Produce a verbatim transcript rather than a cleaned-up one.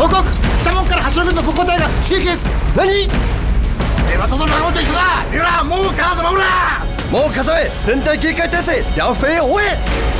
報告、北門から橋野軍の復興隊が集結。 何？ えは外の仲間と一緒だ。三浦、もう川を守るな。 もう片へ全体警戒態勢，要飞我也。